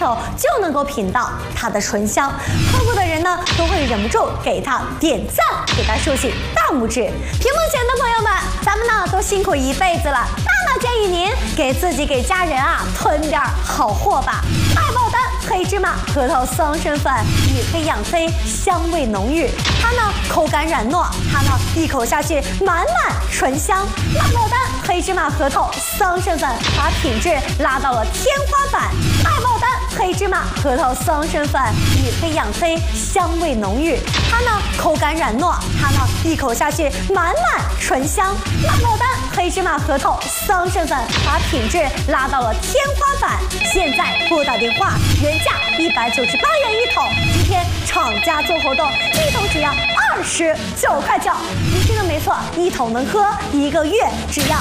手就能够品到它的醇香，喝过的人呢都会忍不住给它点赞，给它竖起大拇指。屏幕前的朋友们，咱们呢都辛苦一辈子了，那建议您给自己给家人囤点好货吧。大爆单黑芝麻核桃桑葚粉，以黑养黑，香味浓郁，它呢口感软糯，它呢一口下去满满醇香。大爆单黑芝麻核桃桑葚粉，把品质拉到了天花板。大爆单黑芝麻核桃桑葚粉，以黑养黑，香味浓郁，它呢口感软糯，它呢一口下去满满醇香。大爆单黑芝麻核桃桑葚粉，把品质拉到了天花板。现在拨打电话，原价198元一桶，今天厂家做活动，一桶只要29块9。您听的没错，一桶能喝1个月，只要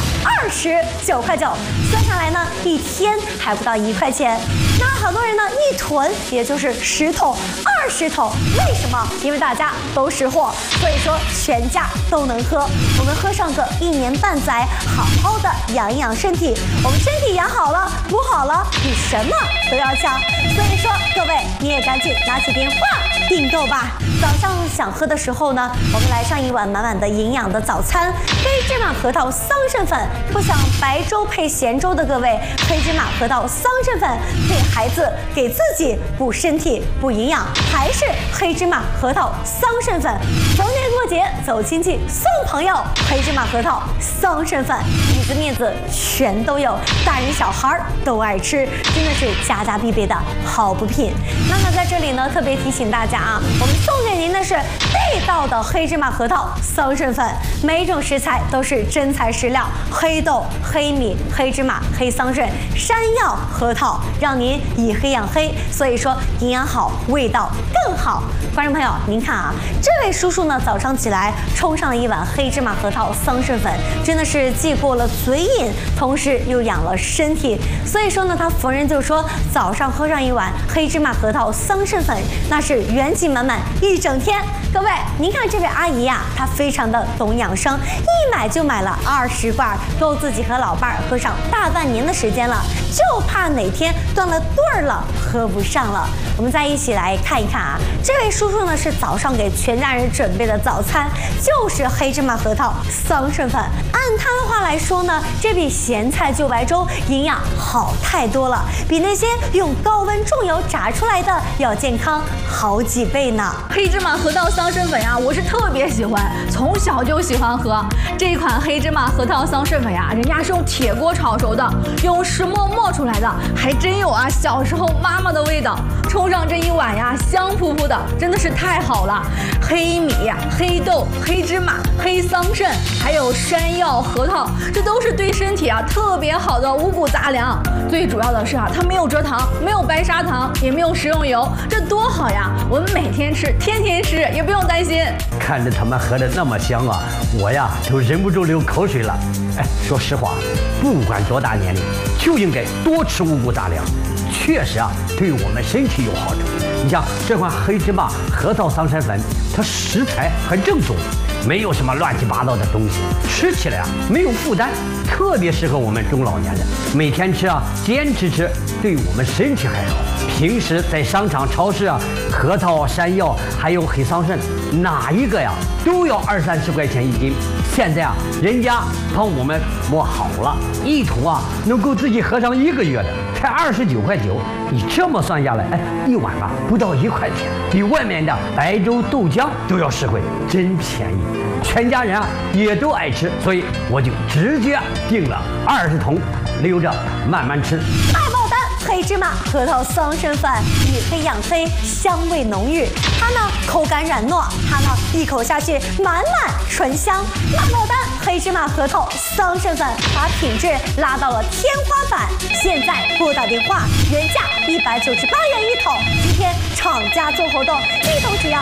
29块9，算下来呢，一天还不到1块钱。那好多人呢一囤也就是10桶、20桶，为什么？因为大家都识货，所以说全家都能喝。我们喝上个1年半载，好好的养一养身体。我们身体养好了，补好了，比什么都要强。所以说各位，你也赶紧拿起电话订购吧。早上想喝的时候呢，我们来上一碗满满的营养的早餐。黑芝麻核桃桑葚粉，不想白粥配咸粥的各位，黑芝麻核桃桑葚粉给孩子给自己补身体补营养，还是黑芝麻核桃桑葚粉。逢年过节走亲戚送朋友，黑芝麻核桃桑葚粉，里子面子全都有，大人小孩都爱吃，真的是家家必备的好补品。那么在这里呢，特别提醒大家我们送给您的是地道的黑芝麻核桃桑葚粉，每一种食材都是真材实料，黑豆、黑米、黑芝麻、黑桑葚、山药、核桃，让您以黑养黑，所以说营养好，味道更好。观众朋友，您看这位叔叔呢，早上起来冲上了一碗黑芝麻核桃桑葚粉，真的是既过了嘴瘾，同时又养了身体。所以说呢，他逢人就说早上喝上一碗黑芝麻核桃桑葚粉，那是元气满满一整天。各位，您看这位阿姨她非常的懂养生，一买就买了20罐，够自己和老伴儿喝上大半年的时间了，就怕哪天断了队儿了，喝不上了。我们再一起来看一看这位叔叔呢是早上给全家人准备的早餐就是黑芝麻核桃桑葚粉。按他的话来说呢，这比咸菜就白粥营养好太多了，比那些用高温重油炸出来的要健康好几倍呢。 黑芝麻核桃桑葚粉我是特别喜欢，从小就喜欢喝这一款黑芝麻核桃桑葚粉人家是用铁锅炒熟的，用石磨磨出来的，还真有小时候妈妈的味道。冲上这一碗香扑扑的，真的是太好了。黑米、黑豆、黑芝麻、黑桑葚，还有山药、核桃，这都是对身体特别好的五谷杂粮。最主要的是它没有蔗糖，没有白砂糖，也没有食用油，这多好呀！我们每天吃，天天吃，也不用担心。 看着他们喝的那么香我都忍不住流口水了。说实话，不管多大年龄，就应该多吃五谷杂粮，确实对我们身体有好处。你像这款黑芝麻核桃桑葚粉，它食材很正宗，没有什么乱七八糟的东西，吃起来没有负担，特别适合我们中老年人。每天吃坚持吃，对我们身体还好。平时在商场、超市核桃、山药还有黑桑葚，哪一个都要20-30块钱一斤。现在人家帮我们磨好了，一桶能够自己喝上1个月的，才29块9。你这么算下来，一碗不到1块钱，比外面的白粥豆浆都要实惠，真便宜。全家人也都爱吃，所以我就直接订了20桶，留着慢慢吃。 大爆单黑芝麻核桃桑葚粉，以黑养黑，香味浓郁，它呢口感软糯，它呢一口下去满满醇香。大爆单黑芝麻核桃桑葚粉，把品质拉到了天花板。现在拨打电话，原价198元一桶，今天厂家做活动，一桶只要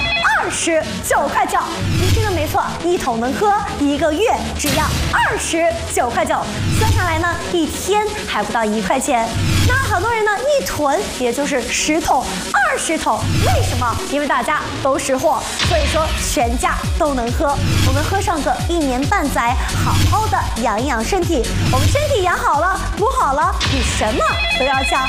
29块9。您听的没错，一桶能喝1个月，只要29块9，算下来呢，一天还不到1块钱。那好多人呢一囤也就是10桶、20桶，为什么？因为大家都识货，所以说全家都能喝。我们喝上个1年半载，好好的养一养身体。我们身体养好了，补好了，比什么都要强。